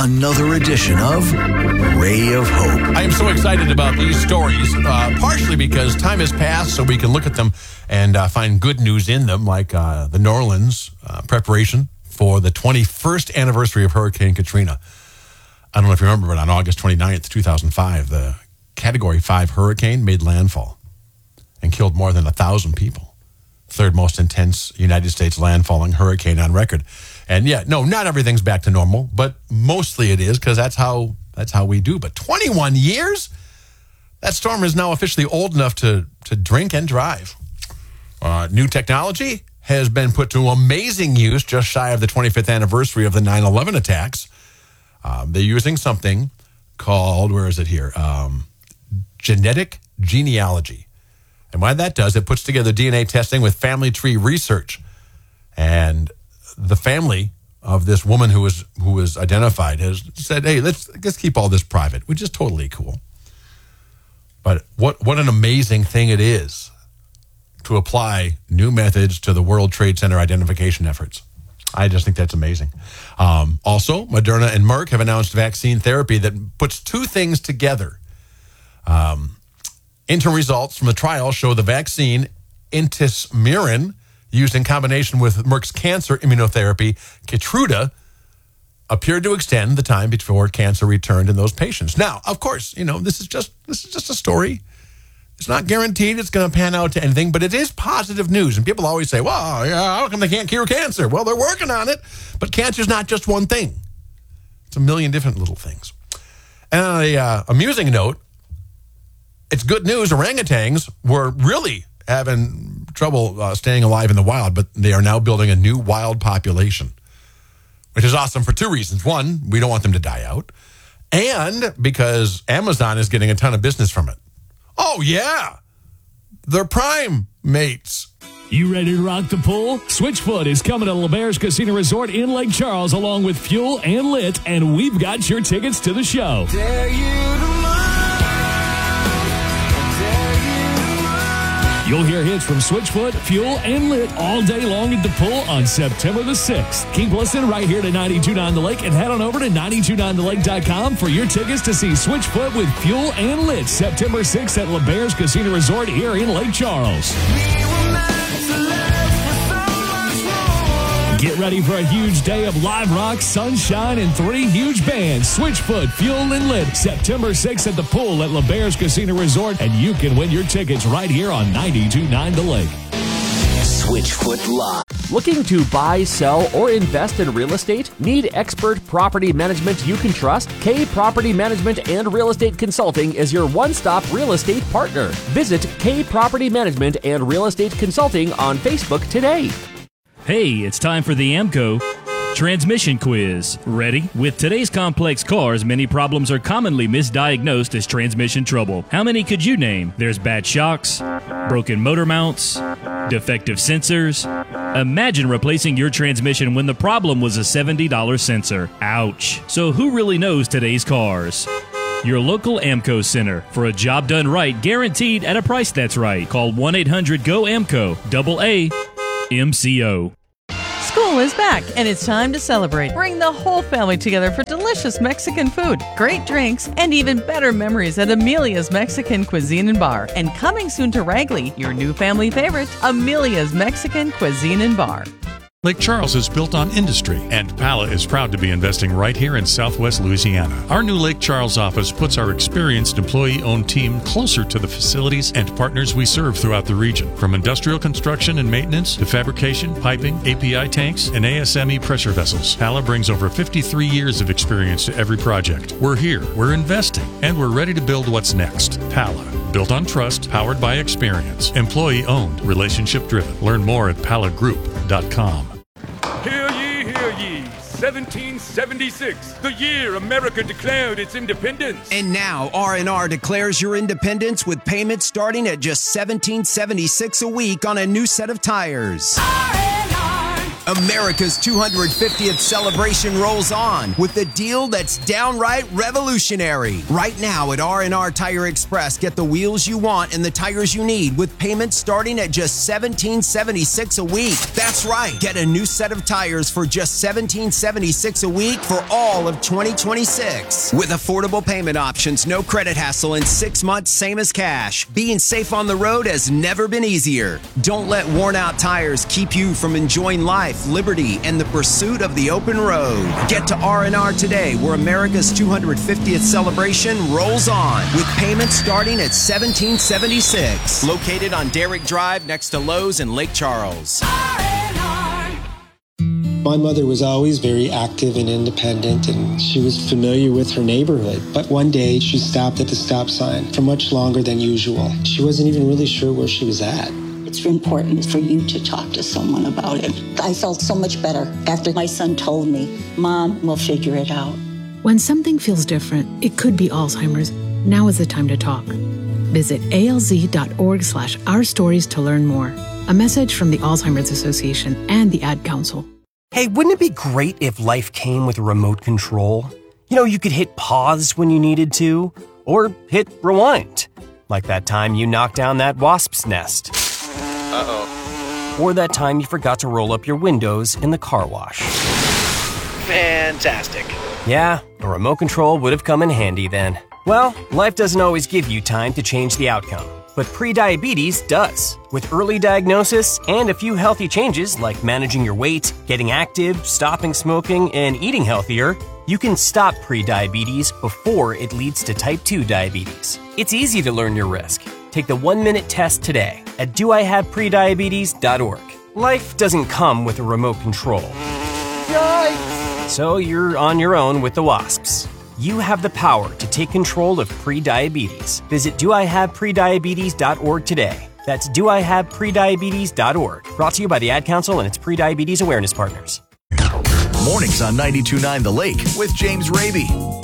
another edition of Ray of Hope. I am so excited about these stories, partially because time has passed so we can look at them and find good news in them, like the New Orleans preparation for the 21st anniversary of Hurricane Katrina. I don't know if you remember, but on August 29th, 2005, the Category 5 hurricane made landfall and killed more than 1,000 people. Third most intense United States landfalling hurricane on record. And yeah, no, not everything's back to normal, but mostly it is, because that's how we do. But 21 years? That storm is now officially old enough to drink and drive. New technology has been put to amazing use just shy of the 25th anniversary of the 9/11 attacks. They're using something called, where is it here? Genetic genealogy. And what that does, it puts together DNA testing with family tree research. And the family of this woman who was identified has said, hey, let's keep all this private, which is totally cool. But what an amazing thing it is to apply new methods to the World Trade Center identification efforts. I just think that's amazing. Also, Moderna and Merck have announced vaccine therapy that puts two things together. Interim results from the trial show the vaccine intismeran, used in combination with Merck's cancer immunotherapy, Keytruda, appeared to extend the time before cancer returned in those patients. Now, of course, this is just a story. It's not guaranteed it's going to pan out to anything, but it is positive news. And people always say, well, yeah, how come they can't cure cancer? Well, they're working on it, but cancer's not just one thing. It's a million different little things. And on a amusing note, it's good news. Orangutans were really having trouble staying alive in the wild, but they are now building a new wild population, which is awesome for two reasons. One, we don't want them to die out, and because Amazon is getting a ton of business from it. Oh, yeah. They're prime mates. You ready to rock the pool? Switchfoot is coming to LeBair's Casino Resort in Lake Charles along with Fuel and Lit, and we've got your tickets to the show. Dare you to You'll hear hits from Switchfoot, Fuel, and Lit all day long at the pool on September the 6th. Keep listening right here to 92.9 The Lake and head on over to 929thelake.com for your tickets to see Switchfoot with Fuel and Lit September 6th at LeBair's Casino Resort here in Lake Charles. Get ready for a huge day of live rock, sunshine, and three huge bands. Switchfoot, Fuel, and Lit. September 6th at the pool at LeBair's Casino Resort. And you can win your tickets right here on 92.9 The Lake. Switchfoot Live. Looking to buy, sell, or invest in real estate? Need expert property management you can trust? K Property Management and Real Estate Consulting is your one-stop real estate partner. Visit K Property Management and Real Estate Consulting on Facebook today. Hey, it's time for the AAMCO Transmission Quiz. Ready? With today's complex cars, many problems are commonly misdiagnosed as transmission trouble. How many could you name? There's bad shocks, broken motor mounts, defective sensors. Imagine replacing your transmission when the problem was a $70 sensor. Ouch. So who really knows today's cars? Your local AAMCO center. For a job done right, guaranteed at a price that's right. Call 1-800-GO-AAMCO. Double A. MCO. School is back, and it's time to celebrate. Bring the whole family together for delicious Mexican food, great drinks, and even better memories at Amelia's Mexican Cuisine and Bar. And coming soon to Ragley, your new family favorite, Amelia's Mexican Cuisine and Bar. Lake Charles is built on industry, and Pala is proud to be investing right here in Southwest Louisiana. Our new Lake Charles office puts our experienced employee-owned team closer to the facilities and partners we serve throughout the region. From industrial construction and maintenance to fabrication, piping, API tanks, and ASME pressure vessels, Pala brings over 53 years of experience to every project. We're here, we're investing, and we're ready to build what's next. Pala, built on trust, powered by experience, employee-owned, relationship-driven. Learn more at palagroup.com. Hear ye, 1776, the year America declared its independence. And now R&R declares your independence with payments starting at just $17.76 a week on a new set of tires. R&R. America's 250th celebration rolls on with a deal that's downright revolutionary. Right now at R&R Tire Express, get the wheels you want and the tires you need with payments starting at just $17.76 a week. That's right. Get a new set of tires for just $17.76 a week for all of 2026. With affordable payment options, no credit hassle, and 6 months same as cash. Being safe on the road has never been easier. Don't let worn out tires keep you from enjoying life, liberty, and the pursuit of the open road. Get to R&R today, where America's 250th celebration rolls on, with payments starting at $17.76. Located on Derrick Drive next to Lowe's in Lake Charles. My mother was always very active and independent, and she was familiar with her neighborhood. But one day, she stopped at the stop sign for much longer than usual. She wasn't even really sure where she was at. It's important for you to talk to someone about it. I felt so much better after my son told me, Mom, we'll figure it out. When something feels different, it could be Alzheimer's. Now is the time to talk. Visit alz.org/ourstories to learn more. A message from the Alzheimer's Association and the Ad Council. Hey, wouldn't it be great if life came with a remote control? You know, you could hit pause when you needed to, or hit rewind. Like that time you knocked down that wasp's nest. Uh-oh. Or that time you forgot to roll up your windows in the car wash. Fantastic. Yeah, a remote control would have come in handy then. Well, life doesn't always give you time to change the outcome, but prediabetes does. With early diagnosis and a few healthy changes like managing your weight, getting active, stopping smoking, and eating healthier, you can stop prediabetes before it leads to type 2 diabetes. It's easy to learn your risk. Take the 1-minute test today at doihaveprediabetes.org. Life doesn't come with a remote control. Yikes! So you're on your own with the wasps. You have the power to take control of prediabetes. Visit doihaveprediabetes.org today. That's doihaveprediabetes.org. Brought to you by the Ad Council and its Prediabetes Awareness Partners. Mornings on 92.9 The Lake with James Raby.